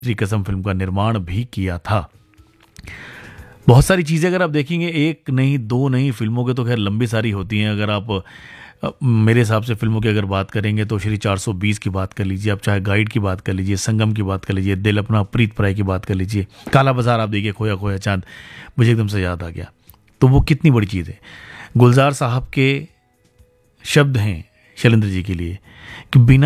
श्री कसम फिल्म का निर्माण भी किया था। बहुत सारी चीज़ें अगर आप देखेंगे, एक नहीं दो नहीं, फिल्मों के तो खैर लंबी सारी होती हैं। अगर आप मेरे हिसाब से फिल्मों की अगर बात करेंगे तो श्री 420 की बात कर लीजिए, आप चाहे गाइड की बात कर लीजिए, संगम की बात कर लीजिए, दिल अपना प्रीत पराई की बात कर लीजिए, काला बाजार आप देखिए, खोया खोया चांद, मुझे एकदम से याद आ गया। तो वो कितनी बड़ी चीज़ है। गुलजार साहब के शब्द हैं शैलेंद्र जी के लिए कि बिना